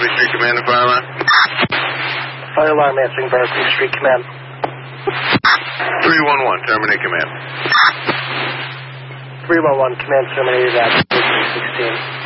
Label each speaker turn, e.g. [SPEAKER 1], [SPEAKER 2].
[SPEAKER 1] Berkeley Street Command and fire alarm.
[SPEAKER 2] Fire alarm answering Berkeley Street Command.
[SPEAKER 1] 311, terminate command.
[SPEAKER 2] 311, command terminated at 316.